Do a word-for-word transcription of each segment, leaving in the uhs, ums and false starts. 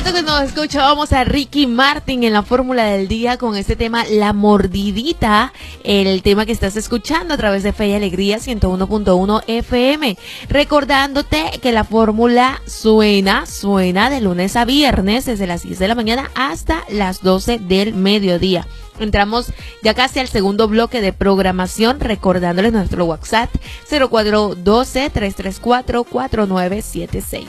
Bueno, cuando escuchábamos a Ricky Martin en la fórmula del día con este tema La Mordidita, el tema que estás escuchando a través de Fe y Alegría ciento uno punto uno F M, recordándote que la fórmula suena, suena de lunes a viernes desde las diez de la mañana hasta las doce del mediodía. Entramos ya casi al segundo bloque de programación, recordándoles nuestro WhatsApp cero cuatro uno dos, tres tres cuatro, cuatro nueve siete seis.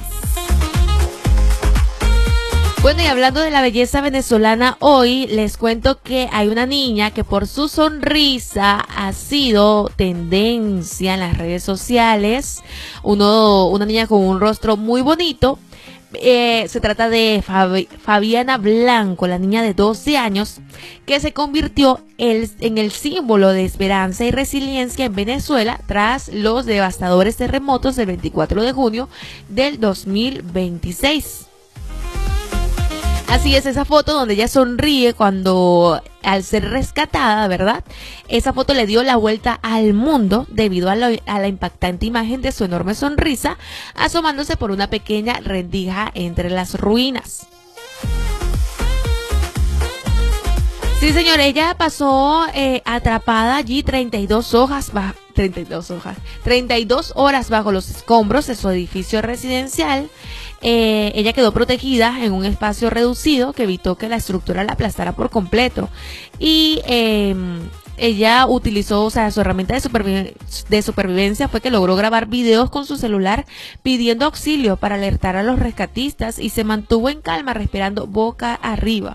Bueno, y hablando de la belleza venezolana, hoy les cuento que hay una niña que por su sonrisa ha sido tendencia en las redes sociales. Uno, una niña con un rostro muy bonito. Eh, se trata de Fabi, Fabiana Blanco, la niña de doce años, que se convirtió el, en el símbolo de esperanza y resiliencia en Venezuela tras los devastadores terremotos del veinticuatro de junio del dos mil veintiséis. Así es, esa foto donde ella sonríe cuando al ser rescatada, ¿verdad? Esa foto le dio la vuelta al mundo debido a, lo, a la impactante imagen de su enorme sonrisa asomándose por una pequeña rendija entre las ruinas. Sí, señor, ella pasó eh, atrapada allí treinta y dos hojas bajo, treinta y dos hojas, treinta y dos horas bajo los escombros de su edificio residencial. Eh, ella quedó protegida en un espacio reducido que evitó que la estructura la aplastara por completo. Y eh, ella utilizó, o sea, su herramienta de, supervi de supervivencia fue que logró grabar videos con su celular pidiendo auxilio para alertar a los rescatistas y se mantuvo en calma respirando boca arriba.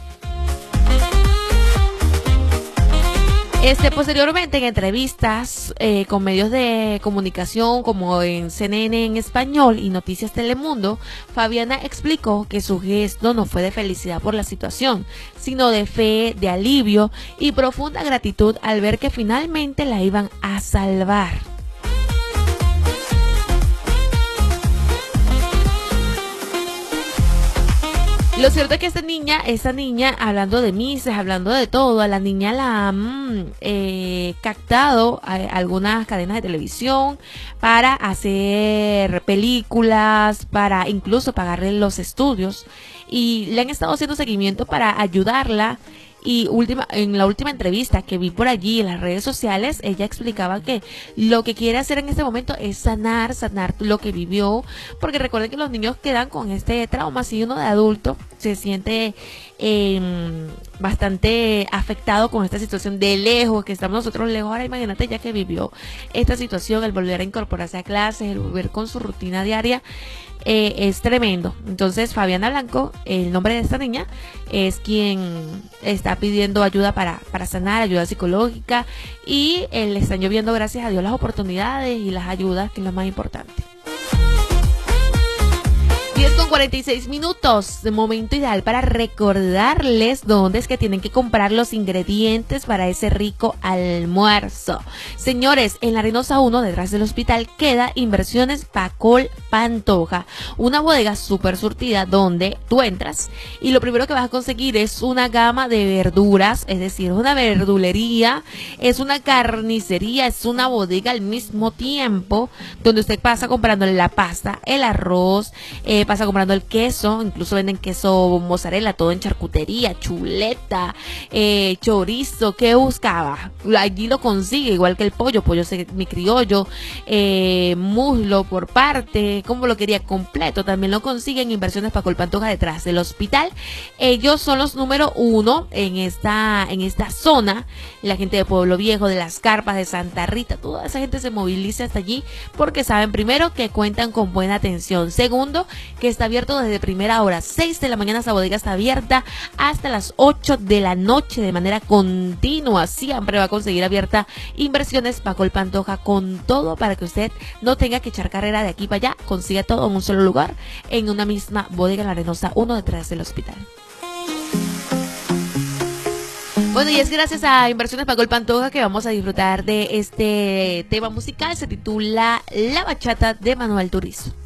Este, posteriormente, en entrevistas eh, con medios de comunicación como en C N N en español y Noticias Telemundo, Fabiana explicó que su gesto no fue de felicidad por la situación, sino de fe, de alivio y profunda gratitud al ver que finalmente la iban a salvar. Lo cierto es que esta niña, esta niña, hablando de misas, hablando de todo, a la niña la han eh, captado a, a algunas cadenas de televisión para hacer películas, para incluso pagarle los estudios, y le han estado haciendo seguimiento para ayudarla. Y última, en la última entrevista que vi por allí en las redes sociales, ella explicaba que lo que quiere hacer en este momento es sanar, sanar lo que vivió, porque recuerden que los niños quedan con este trauma. Si uno de adulto se siente eh, bastante afectado con esta situación de lejos, que estamos nosotros lejos, ahora imagínate ya que vivió esta situación, el volver a incorporarse a clases, el volver con su rutina diaria. Eh, es tremendo. Entonces Fabiana Blanco, el nombre de esta niña, es quien está pidiendo ayuda para, para sanar, ayuda psicológica, y eh, le están lloviendo, gracias a Dios, las oportunidades y las ayudas, que es lo más importante. diez con cuarenta y seis minutos, momento ideal para recordarles dónde es que tienen que comprar los ingredientes para ese rico almuerzo. Señores, en la Arenosa uno, detrás del hospital, queda Inversiones Pacol Pantoja, una bodega súper surtida donde tú entras y lo primero que vas a conseguir es una gama de verduras, es decir, una verdulería, es una carnicería, es una bodega al mismo tiempo, donde usted pasa comprando la pasta, el arroz, eh, pasa comprando el queso, incluso venden queso mozzarella, todo en charcutería, chuleta, eh, chorizo, ¿qué buscaba? Allí lo consigue, igual que el pollo, pollo mi criollo, eh, muslo por parte, como lo quería completo, también lo consiguen. Inversiones Pacol Pantoja, detrás del hospital. Ellos son los número uno en esta, en esta zona. La gente de Pueblo Viejo, de Las Carpas, de Santa Rita, toda esa gente se moviliza hasta allí porque saben, primero, que cuentan con buena atención, segundo, que está abierto desde primera hora, seis de la mañana. Esa bodega está abierta hasta las ocho de la noche de manera continua. Siempre va a conseguir abierta Inversiones Pacol Pantoja, con todo para que usted no tenga que echar carrera de aquí para allá, consiga todo en un solo lugar, en una misma bodega, en la Arenosa uno, detrás del hospital. Bueno, y es gracias a Inversiones Pacol Pantoja que vamos a disfrutar de este tema musical. Se titula La Bachata de Manuel Turizo.